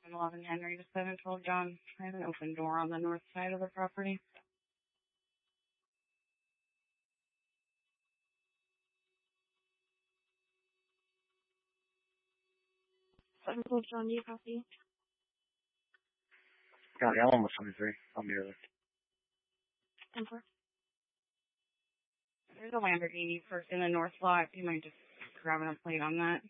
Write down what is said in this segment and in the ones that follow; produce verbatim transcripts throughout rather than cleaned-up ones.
I'm eleven Henry to seven twelve John. I have an open door on the north side of the property. seven twelve John, do you copy? Got it. I'm almost twenty-three. I'll be over. ten four. There's a Lamborghini parked in the north lot. You might just grabbing a plate on that.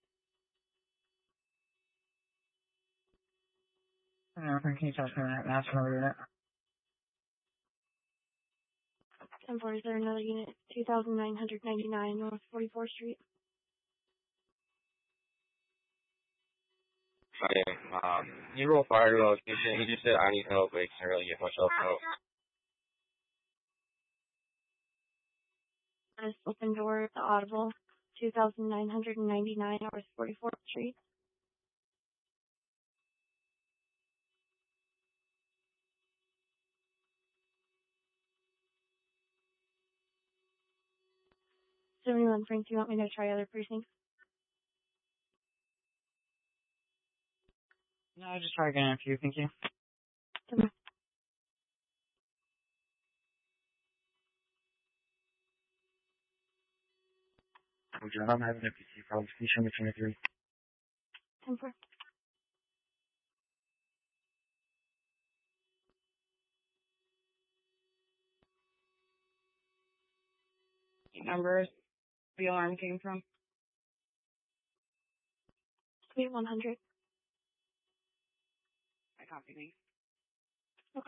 Yeah, can you tell me that national unit? ten four, is there another unit? two thousand nine hundred ninety-nine North forty-fourth Street. Okay, um, you roll fire to location. He just said, I need help, but he can't really get much help out. This open door at the Audible, two thousand nine hundred ninety-nine North forty-fourth Street. seventy-one Frank, do you want me to try other precincts? No, just try again if you thank you. Come on. Oh, John, I'm having F P C problems. Can you show me twenty-three? ten four. Numbers the alarm came from. Suite one hundred. I copy me.